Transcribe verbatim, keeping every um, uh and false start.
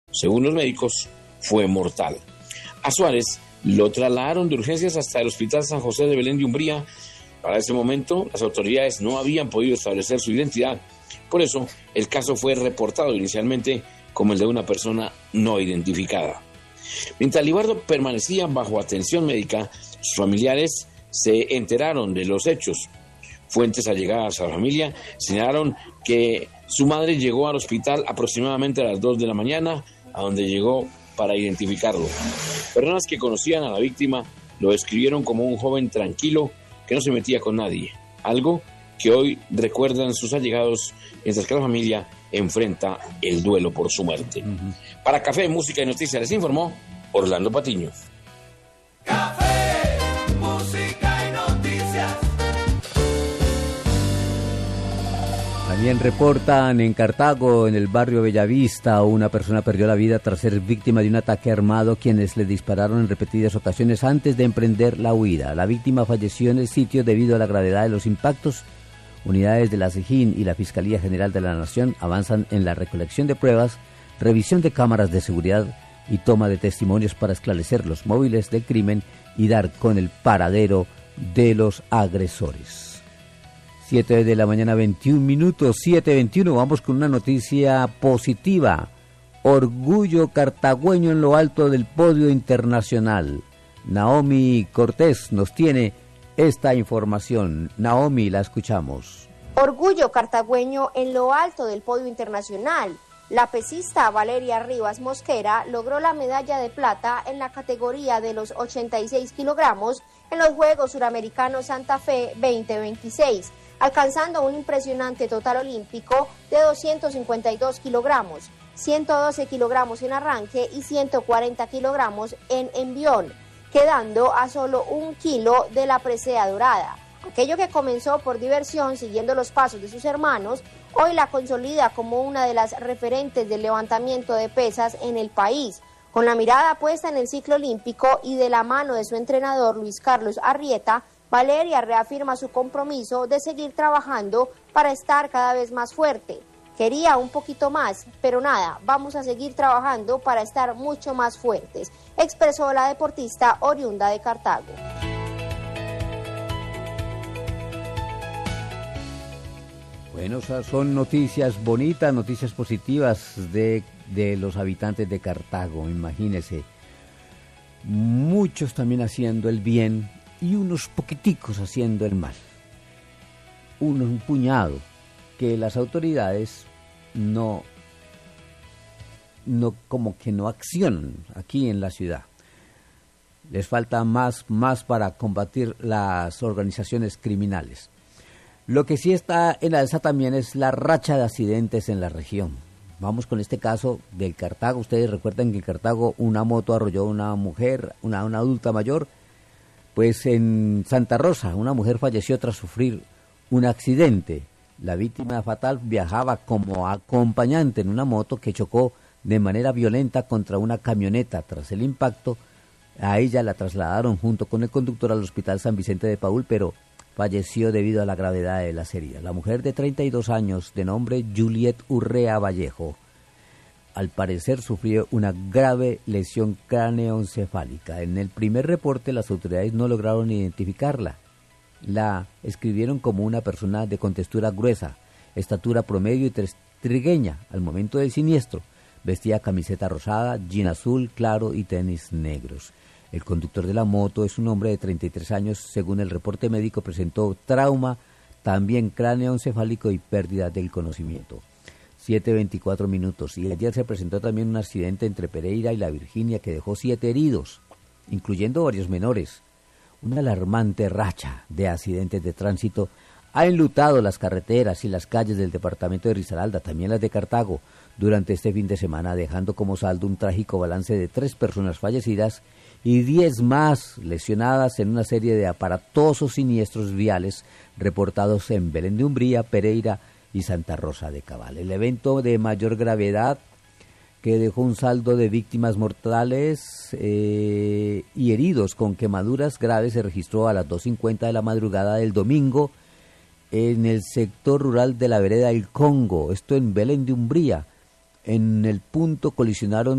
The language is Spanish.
Según los médicos, fue mortal. A Suárez lo trasladaron de urgencias hasta el Hospital San José de Belén de Umbría. Para ese momento, las autoridades no habían podido establecer su identidad. Por eso, el caso fue reportado inicialmente como el de una persona no identificada. Mientras Libardo permanecía bajo atención médica, sus familiares se enteraron de los hechos. Fuentes allegadas a la familia señalaron que su madre llegó al hospital aproximadamente a las dos de la mañana, a donde llegó para identificarlo. Personas que conocían a la víctima lo describieron como un joven tranquilo que no se metía con nadie, algo que hoy recuerdan sus allegados, mientras que la familia enfrenta el duelo por su muerte. Uh-huh. Para Café, Música y Noticias les informó Orlando Patiño. Café, Música y Noticias. También reportan en Cartago, en el barrio Bellavista, una persona perdió la vida tras ser víctima de un ataque armado, quienes le dispararon en repetidas ocasiones antes de emprender la huida. La víctima falleció en el sitio debido a la gravedad de los impactos. Unidades de la SIJIN y la Fiscalía General de la Nación avanzan en la recolección de pruebas, revisión de cámaras de seguridad y toma de testimonios para esclarecer los móviles del crimen y dar con el paradero de los agresores. siete de la mañana, veintiún minutos, siete veintiuno. Vamos con una noticia positiva. Orgullo cartagüeño en lo alto del podio internacional. Naomi Cortés nos tiene esta información. Naomi, la escuchamos. Orgullo cartagüeño en lo alto del podio internacional. La pesista Valeria Rivas Mosquera logró la medalla de plata en la categoría de los ochenta y seis kilogramos en los Juegos Suramericanos Santa Fe veinte veintiséis, alcanzando un impresionante total olímpico de doscientos cincuenta y dos kilogramos, ciento doce kilogramos en arranque y ciento cuarenta kilogramos en envión, quedando a solo un kilo de la presea dorada. Aquello que comenzó por diversión siguiendo los pasos de sus hermanos, hoy la consolida como una de las referentes del levantamiento de pesas en el país. Con la mirada puesta en el ciclo olímpico y de la mano de su entrenador Luis Carlos Arrieta, Valeria reafirma su compromiso de seguir trabajando para estar cada vez más fuerte. Quería un poquito más, pero nada, vamos a seguir trabajando para estar mucho más fuertes, expresó la deportista oriunda de Cartago. Bueno, son noticias bonitas, noticias positivas de, de los habitantes de Cartago, imagínense. Muchos también haciendo el bien y unos poquiticos haciendo el mal. Uno, un puñado, que las autoridades no, no, como que no accionan aquí en la ciudad. Les falta más, más para combatir las organizaciones criminales. Lo que sí está en alza también es la racha de accidentes en la región. Vamos con este caso del Cartago. Ustedes recuerdan que en Cartago una moto arrolló a una mujer, una, una adulta mayor. Pues en Santa Rosa una mujer falleció tras sufrir un accidente. La víctima fatal viajaba como acompañante en una moto que chocó de manera violenta contra una camioneta. Tras el impacto, a ella la trasladaron junto con el conductor al Hospital San Vicente de Paúl, pero falleció debido a la gravedad de las heridas. La mujer de treinta y dos años, de nombre Juliet Urrea Vallejo, al parecer sufrió una grave lesión cráneoencefálica. En el primer reporte las autoridades no lograron identificarla. La escribieron como una persona de contextura gruesa, estatura promedio y trigueña. Al momento del siniestro, vestía camiseta rosada, jean azul claro y tenis negros. El conductor de la moto es un hombre de treinta y tres años. Según el reporte médico, presentó trauma, también cráneoencefálico y pérdida del conocimiento. siete veinticuatro minutos. Y ayer se presentó también un accidente entre Pereira y La Virginia que dejó siete heridos, incluyendo varios menores. Una alarmante racha de accidentes de tránsito ha enlutado las carreteras y las calles del departamento de Risaralda, también las de Cartago, durante este fin de semana, dejando como saldo un trágico balance de tres personas fallecidas y diez más lesionadas en una serie de aparatosos siniestros viales reportados en Belén de Umbría, Pereira y Santa Rosa de Cabal. El evento de mayor gravedad, que dejó un saldo de víctimas mortales eh, y heridos con quemaduras graves, se registró a las dos cincuenta de la madrugada del domingo en el sector rural de la vereda El Congo, esto en Belén de Umbría. En el punto colisionaron